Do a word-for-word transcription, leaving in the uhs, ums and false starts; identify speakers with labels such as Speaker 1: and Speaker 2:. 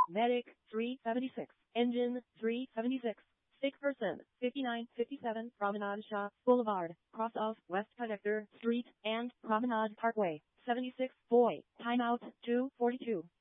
Speaker 1: Medic, three seventy-six. Engine, three seventy-six. Sick person, fifty-nine fifty-seven Promenade Shop Boulevard, cross of West Connector Street and Promenade Parkway, seventy-six. Boy, timeout, two forty-two.